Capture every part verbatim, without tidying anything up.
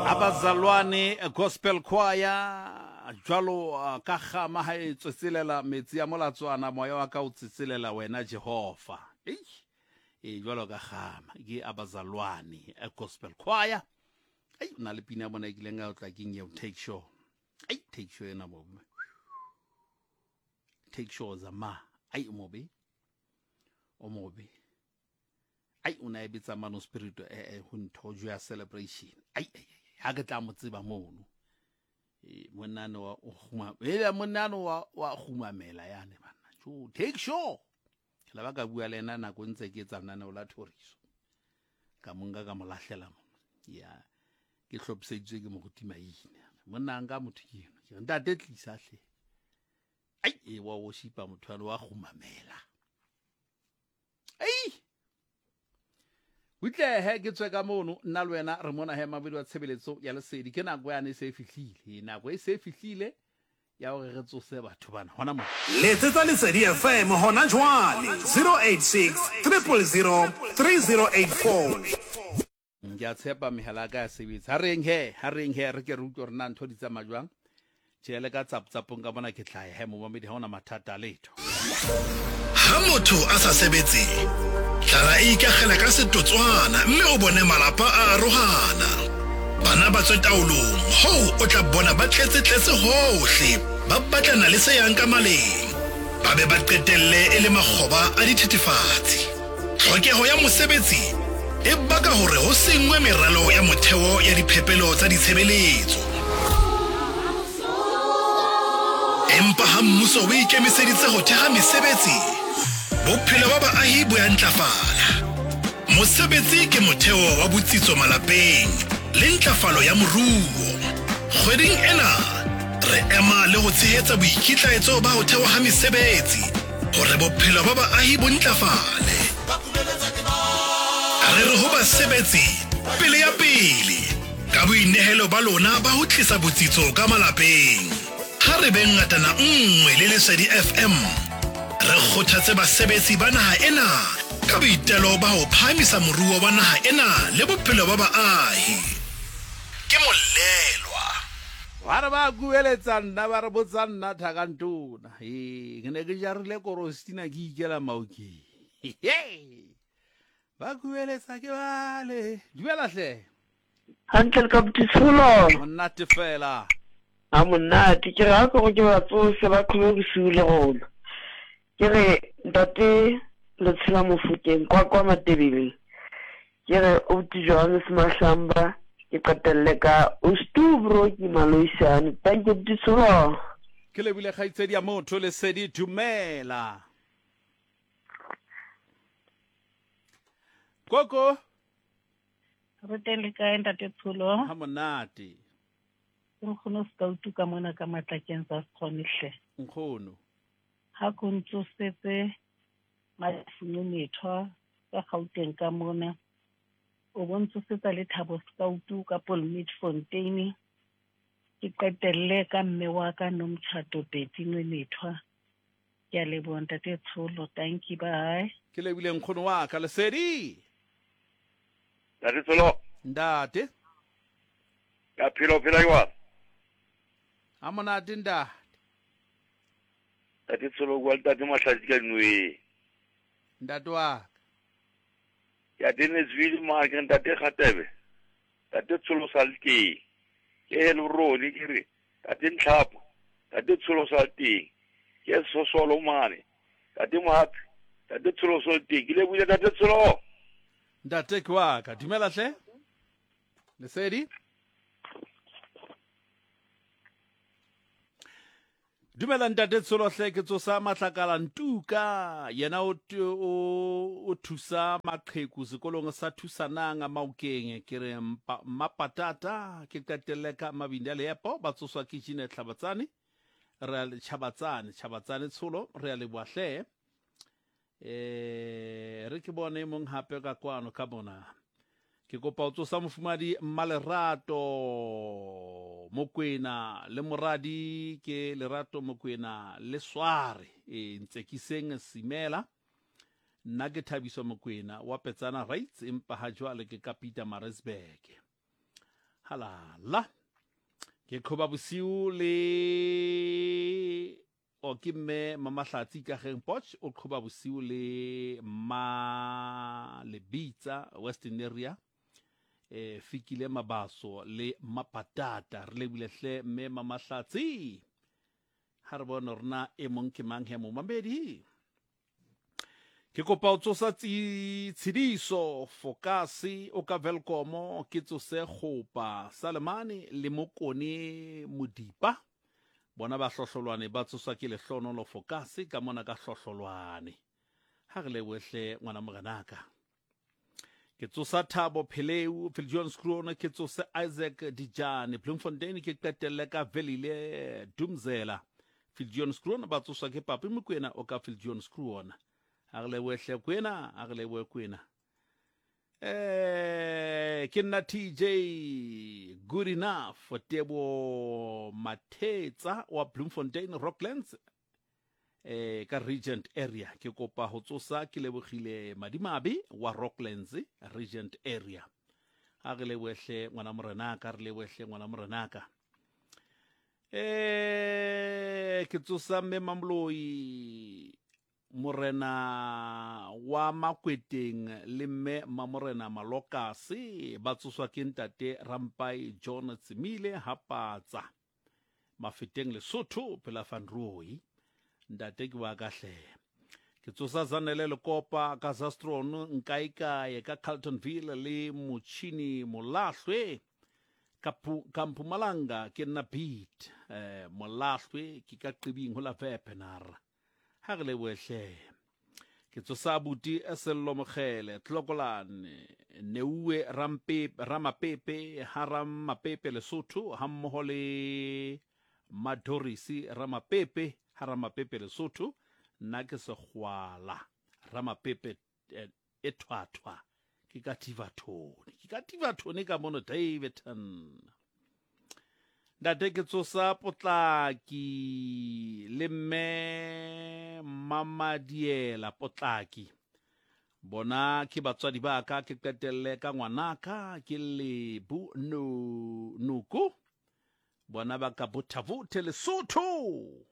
Abazalwane Gospel Choir jwalo ka gama ha e tseselela metsi ya molatswana moya wa ka o tseselela wena Jehova eh e jwalo ka gama ke Abazalwane Gospel Choir ai una le pina bona ke lenga o tla ke nye take sure ai take sure ena mo take sure zama ai mobe o mobe ai una e bitsa mano spirit eh ho ntho jo ya celebration ai ha ke tla mo tseba mono e monano wa o khuma e monano wa wa khumamela yane bana jo take sure la ba ka bua le nna na go ntse ke tsana na o la thoriso ka monga ka molahlela mo ya ke hlopseditswe ke mo go tima ine monna nga motho ke ke nda detlisa hle ai e wa wo shipa motho wa khumamela ai Witle he ke tswe ka mono nna le wena re mona he mabedi wa tshebeletso ya lesedi ke nako ya ne se fihlile nako e se fihlile ya hore re tsose batho bana hona mo letsetsa lesedi F M hona jwale zero eight six zero zero three zero eight four ya tshepa mehala ka sebetsa ha reng he ha reng he re ke re utlwe rena ntho di tsa majwang tshele ka tsaptsapong ka bona ke tlae he mo mamedi ha ona mathata letho ha motho a sa sebetse tlala e ikagela ka setotswana mme o bone malapa a rohana bana ba tsetaolong ho o tla bona ba tletse tletse hohle ba batlana le se yang ka maleng ba be ba qetelle e le makgoba a dithethefatsi tlhokeho ya mosebetsi e baka hore ho sengwe meralo ya motheo ya diphepelo tsa ditshebeletso empa ha mmuso o ikemiseditse ho theha mesebetsi bophelo ba baahi bo ya ntlafala mosebetsi ke motheo wa botsitso malapeng le ntlafalo ya moruo kgweding ena re ema le ho tshehetsa boikitlaetso ba ho thewa ha mesebetsi hore bophelo ba baahi bo ntlafale re re ho basebetsi pele ya pele ka boinehelo ba lona ba ho tlisa botsitso ka malapeng ha re beng ngatana nngwe le lesedi F M re kgothatse basebetsi ba naha ena ka boitelo ba ho phamisa moruo wa naha ena le bophelo ba baahi ke molelwa wa re ba gueletsa nna ba re botsa nna thakantona e ke ne ke jarile korostina ke ikela maoki ba gueletsa ke bale dumela hle Uncle Kaptitsolo monate fela a monate ke ra go ke ba tsose ba khome go sule gona ke re ntate le tshela mofuteng kwa kwa Matebele ke re o tijwana smahlamba ke qetelle ka o stubro ke maloisane thank you Kaptitsolo ke le bile khaitsedi ya motho le sedi dumela Koko re tele ka ntate Tsolo ha monate nkgono ska utuka mona ka matlakeng tsa sekgonihle nkgono ha go ntsosetse mafunyo methwa ka Gauteng ka mona o bontsosetsa le Thabo ska utuka Paul Midfontein ke qetelle ka mme wa ka Nomtshato Betty methwa ke le bontate Tsolo thank you bye ke le bile nkgono wa ka le sedi Ntate Tsolo ndate ya philo phela jwa ha monate ndate Ntate Tsolo go ntate mahlaji ka nwe ndate wa ya dene zwili ma ke ntate Khatebe Ntate Tsolo salti ke le roni ke re ntate Ntlhapa Ntate Tsolo salti ke so solo mane ntate Mohapi Ntate Tsolo salti ke le buile Ntate Tsolo ndate kwa ka dumela hle le sedi dumela ntate Tsolo hle ke tsosa matlakala ntuka yena o o thusa maqheku sekolong sa thusanang maokeng ke re mapatata ke qetelle ka mabindi le epo ba tsoswa kitchen e Tlhabatsane re le Chabatsane Chabatsane Tsolo re le boahle eh re ke bone mong hape ka kwano ka bona ke kopa o tsosa mofumadi Mmalerato Mokwena le moradi ke Lerato Mokwena le Sware e ntse ke seng simela nna ke Thabiso Mokwena wa Petsana Rights empa ha jwale ke ka Pietermaritzburg halala ke khoba bosiu le o ke mme Mamahlatsi ka geng Potch o khoba bosiu le ma le Bitsa Western area eh fikile mabaso le mapatata re lebile hle mme Mamahlatsi ha re bona rena e mong ke mang he mo mabedi ke kopa o tsosa tshidiso fokasi o ka velkomo ke tsose khopa Salemane le Mokone Modipa bona ba hlohlolwane ba tsosa ke lehlono lo fokasi ka mona ka hlohlolwane ha re le wehle ngwana moganaka ke tsosa Thabo Pheleu Philjon Scrone ke tsose Isaac Dijane Bloemfontein ke qetelle ka Velile Dumzela Philjon Scrone ba tsosa ke Papi Mokwena o ka Philjon Scrone ha re le wehle kwena ha re le we kwena eh ke nna T J good enough for Tebo Mathetsa wa Bloemfontein Rocklands eh ka Regent area ke kopa ho tsosa ke lebogile Madimabe wa Rocklands Regent area ha re le wehle ngwana morenaka re le wehle ngwana morenaka eh ke tsosa mme Mamloi morena wa Makweteng le mme Mamorena Malokase ba tsoswa ke ntate Rampai John Tsimile Hapatsa Mafeteng Lesotho pela van Rooi ndate ke wa kahle ke tsosa Zanele Lekopa ka Zastron nkaikae ka Carltonville le Motšhini Molahlwe ka Kampumalanga ke nna beat eh Molahlwe ke ka Qibing ho la Vepenar ha re le wehle ke tsosa Buti Esello Mogele Tlokolane Neuwe Rampe Ramapepe Haram Mapepe Lesotho ha mmoho le Madorisi Ramapepe Haramapepe Lesotho nna ke segwala Ramapepe e thwathwa ke ka Tivathoni ke ka Tivathoni ka mono Davidton ndate ke tsosa Potlaki le mme Mamadiela Potlaki bona ke batswadi ba ka ke qetelle ka ngwanaka ke le bu no nuko bona ba ka Bothavothe Lesotho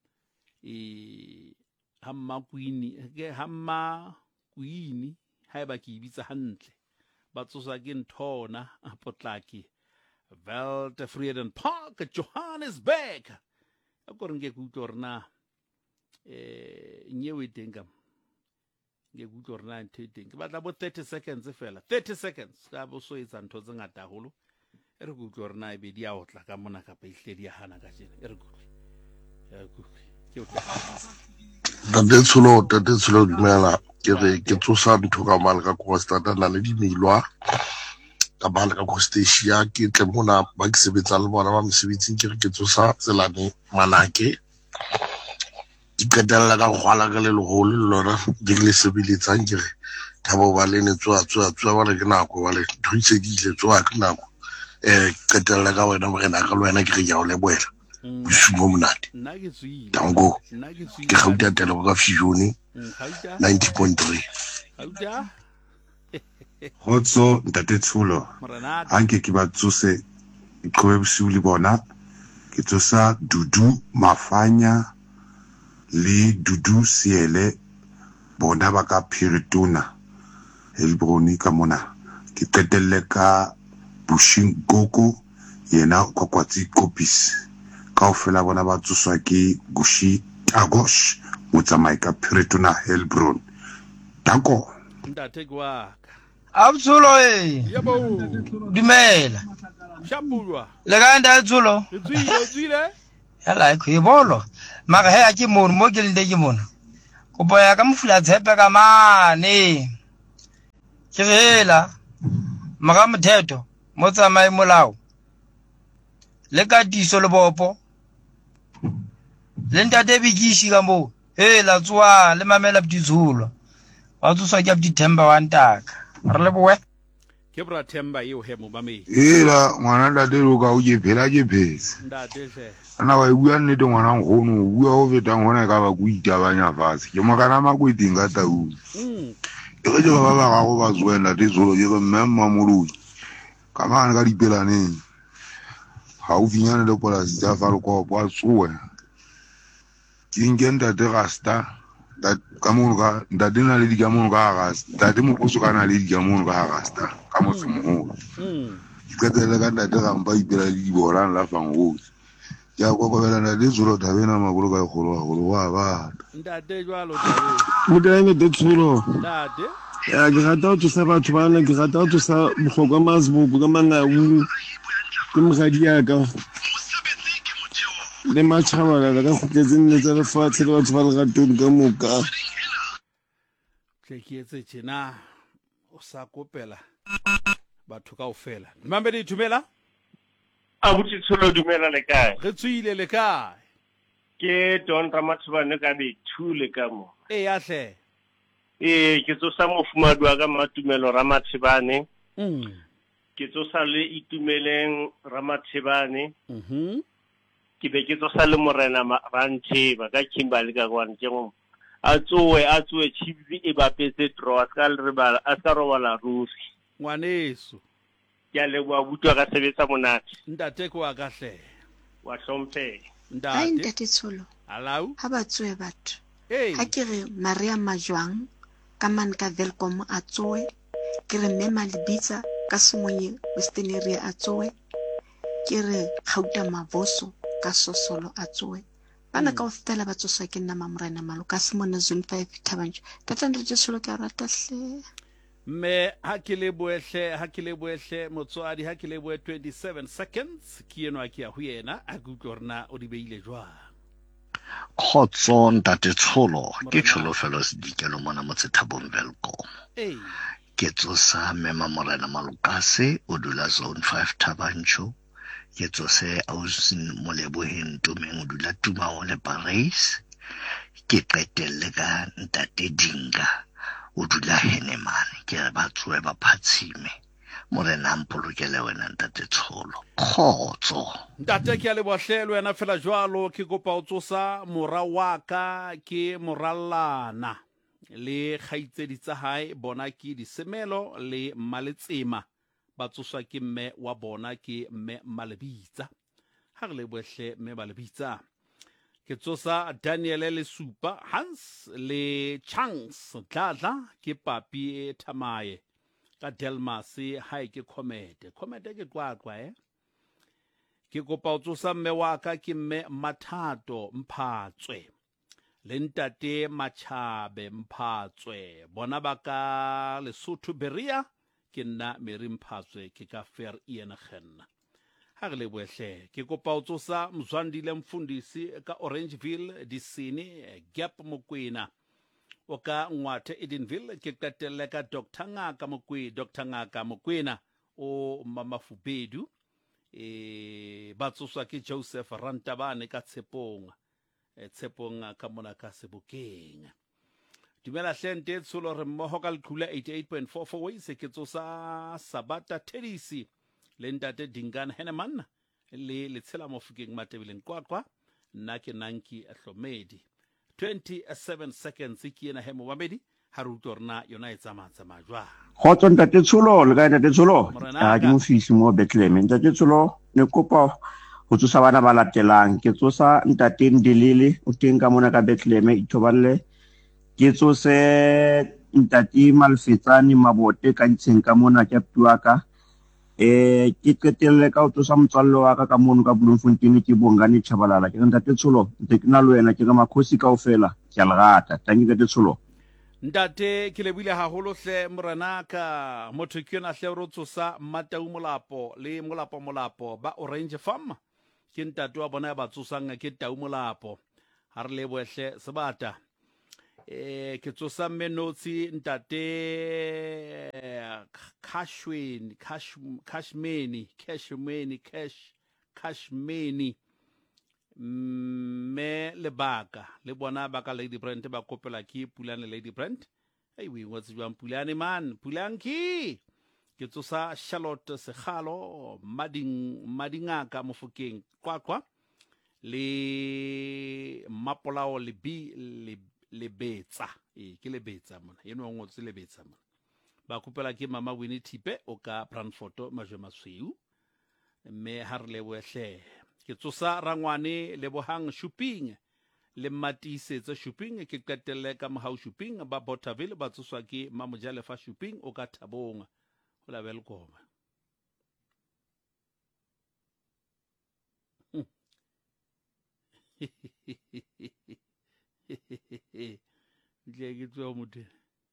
e hamma kuini ke hamma kuini ha ba ke ibitsa hantle ba tsosa ke nthona Potlaki Veld Vreden Park Johannesburg a gore nge go utlorna eh nyewe tenga nge go utlorna ntheteng ke batla bo thirty seconds fela thirty seconds ka bo so etsa ntho tse ngata holo e re go utlorna e be di a otla ka mona ka pa ihledi ya hana ka jena e re go ya go ke o Dade tsolo dade tsolo dimela ke re ke tsosa ntho ka mala ka Costa na le dimilwa ka bala ka Costasia ke tle mona ba ke sebetsa le bona ba mosebetsing ke re ke tsosa Tselane Manake di qetella ka gwala ka le leholo le lona di le sebeletsang ke re Thabo ba le ne tswa tswa tswa ba le ke nako ba le thuitse di ile tswa ke nako eh qetella ka wena morena ka le wena ke re ya o leboela busumo monate nna ke tswile tango nna ke tswile ke gauta tele ka Fusione ninety point three hauta Hotso ntate Tshulo morenaka anke ke ba tsose iqhobe bosiu le bona ke tsosa Dudu Mafanya le Dudu Siele bona ba ka Piritona Helbroni ka mona ke qetelle ka Bushing Gogo yena kwakwatsi Kopis kaofela bona ba tsoswa ke Gushi Tagosh motsamai ka Piritona Helbron dako ndate kwa Abzulo eh yabo dumela shapulwa le ka nda Zulo tswile tswile yala ikho ibolo maka he a ke mono mo ke lende ke mono go boya ka mofula tshepe ka mane ke rela maka motheto mo tsamai molao le ka diso le bopo le ntate bikishi ka mo he la tswa le mamela bdizulo wa tswa ke bdithemba wa ntaka re le boe ke bra Themba yo he mo ba me ela ngwana ntate lo ka o je phela je phetse ndate se ana wa bua nnete ngwana ngono bua o betang hona ka ba go itabanya fatshe ke mo kana Makweteng ka Taung mm e re ba ba ga go ba zwela di zolo je mmemma moloi ka mana ka dipelaneng haufinyane le polasi tsa Falkop a tsoe ke nke ntate Rasta ka mono ka ntate na le dikamono ka Rasta ntate Mokoso ka na le dikamono ka Rasta ka motse moholo ke tele ka ntate Rampa ipela le dibolang la Fangose ya go go bela ntate Tsholo Thabena magolo ka golo golo wa ba ntate jwalo tebe modane de Tsholo ntate ya ke rata go tsa batho bana ke rata go tsa bogokwa Mazbubu ka Mangaung ke mogadi ya ka le matšhabana ka go tletseng le tsa lefatshe le batho ba le ratong ka moka tle ke etse tjena o sa kopela batho kaofela Mamedi Thumela abuti Tsholo dumela le kae re tswile le kae ke Don Ramathibane ka bethu le ka mo e ya hle e ke tsosa mofumadi wa ka Matumelo Ramathibane mm ke tsosa le Itumeleng Ramathibane mhm ke be ke tsosa le Morena Ranthe ba ka Kimberley ka kwa nteng a tsoe a tsoe chibi e bapetse draw a ska le ba a ska robala rufi ngwaneso ke le bua butwa ka sebetsa monate ntate ko a ka hle wa hlomphe Ai ntate Tsholo alau ha ba tsoe batho hey ha ke re Maria Majwang ka man ka Welcome a tsoe ke re Mema Lebitsa ka Semonye Western area a tsoe ke re Gauta Mavoso ka Sosolo a tsoe bana ka ofitela ba tsosa ke nna Mamorena Malo ka Simona Zone five Thabanchu tata ntate Tsholo ka rata hle me ha ke le boehle ha ke le boehle motswadi ha ke le boe twenty-seven seconds ke eno a ke a ho yena a gutlorna o di beile jwa khotso ntate Tsholo ke tsholofelo se dikelo mona mo Thabong Welcome eh ke tsosa Mema Morena Malukase o dula Zone five Thabanchu ke tsose ausin Moleboheng Tumeng o dula Tumao le Paris ke qetelle ka ntate Dinga o dula Henemane ke re ba tsoe ba phatsime Morena mpolokele wena ntate Tsholo khotso ntate ke a le bohlelo wena fela jwalo ke kopa o tsosa mora wa ka ke Morallana le khaitsedi tsa hae bona ke disemelo le Maletsema ba tsoswa ke mme wa bona ke mme Malebitsa ha re le bohle mme Malebitsa ke tsosa Daniel le Supa Hans le Chunks Dladla ke papi Thamaye ka Delmas hae ke Comete Comete ke kwakwa eh ke kopa o tsosa mme wa ka ke mme Mathato Mphatswe le ntate Machabe Mphatswe bona ba ka Lesotho Beria ke nna Mary Mphatswe ke ka Fair Ian Khenna ha re le bohle ke kopa o tsosa Mzwandile Mfundisi ka Orangeville Disini Gap Mokwena o ka Ngwathe Edenville ke qetelle ka Doctor Ngaka Mokwe Doctor Ngaka Mokwena o Mamafubedu e ba tsoswa ke Joseph Rantabane ka Tshepong e Tshepong ka mona ka Sebokeng dumela hlente Tsholo re mmoho ka Leqhula eighty-eight point four four ways ke tsosa Sabata Tedisi le ntate Dingane Heneman le Letshela Mofokeng Matebeleng Kwakwa nna ke Nanki Hlomedi twenty-seven seconds ke ena hemo Mamedi ha re utlorna yona e tsamatsa majwa khotso ntate Tsholo le ka ntate Tsholo a di mo fisi mo Bethlehem ntate Tsholo ne kopa ho tsosa bana ba latelang ke tsosa ntate Ndelele o teng ka mona ka Bethlehem ithoballe ke tsose ntate Malfetsane Mabote ka ntsheng ka mona ke Tuaka eh ke qetelle ka o tsosa motswallo wa ka ka mono ka Bloemfontein ke Bongane Chabalala ke ntate Tsholo ntse ke na le wena ke ga makhosi kaofela ke a le rata thank you ntate Tsholo ntate ke lebile haholo hle morena ka motho ke yona hle ro tsosa Matau Molapo le Molapo Molapo ba Orange Farm ke ntate wa bona ba tsosang ke Tau Molapo ha re le bohle sebata eh ke tsosa menotsi ntate Kashwini Kash Kashmeni Kashmeni Cash Kashmeni me lebaka le bona ba ka Lady Brent ba kopela ke Pulane Lady Brent hey we what's jwang Pulane man Pulanki ke tsosa Charlotte Segalo mading madingaka Mofokeng Kwakwa le Mapolao le bi le le betsa e ke le betsa mona eno ngotse le betsa mona ba kopela ke mama Winnie Tipe o ka Brandfort Majwe Masweu mme ha re lebohle ke tsosa rangwane lebohang shopping le matisetso shopping ke qetelle ka mohau shopping ba Bothaville ba tsoswa ke Mamojalefa shopping o ka Thabong ho la welcome ke tswa motho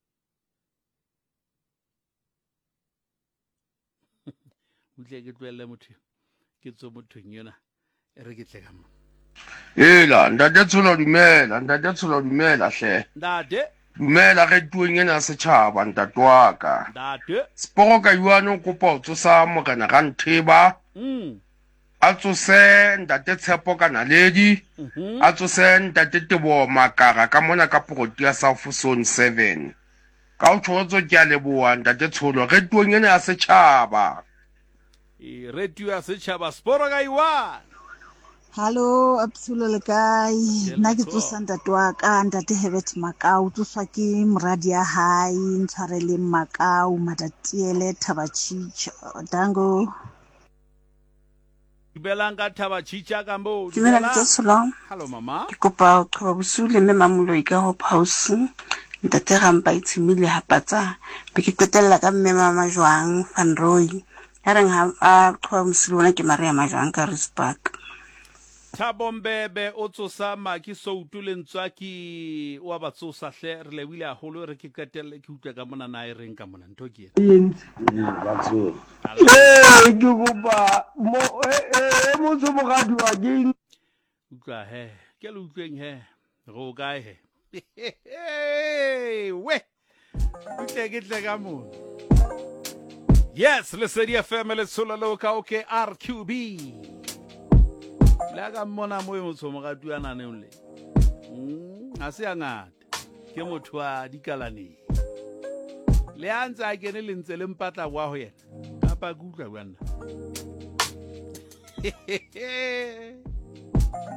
utle ke tswelle motho ke tswa motho nyona e re ke tle ka mo Ela ntate tshola dumela ntate tshola dumela hle ntate dumela re tueng ena setjhaba ntate wa ka ntate sporo ka yuano kopa o tsosa morena ga Ntheba mm a tsose ntate Tshepo ka Naledi a tsose ntate Tebo Makara ka mona ka Protea South Zone seven ka o tshotso ke a leboa ntate tsholo re tueng ena ya setjhaba e radio ya setjhaba sporo ka yuano Hallo, Absulo le kae? Nna ke tsosa ntate wa ka, ntate Herbert Makau, tsoswa ke moradi ya hae, ntshwareleng Makau, Madatiele, Thabachicha, Dango. Dumelang ka Thabachicha ka mo. Dumela le tsosolo. Hello mama. Ke kopa o qoba bosule mme mamulo ka ho pause. Ntate Rampa itshimile hapatsa. Be ke qetella ka mme mama Jwang Van Roy. Ya reng ha a qoba bosule bona ke Maria Majwang ka Rispark. Thabombebe o tsosa maki soutu le ntswaki wa ba tsosa hle re lebile a holo re ke qetelle ke utlwa ka mona na e reng ka mona ntho ke eh ke kopa mo eh mo tso mogadi wa ke utlwa he ke le utlweng he go kae he we utle ke tle ka mona yes le seria family sola loka okay R Q B la ka mona mo yo tsoma ga tuana ne le mm a se ngata ke motho wa dikalane le antsa ke ne le ntse le mpatla wa ho yena apa kutla bana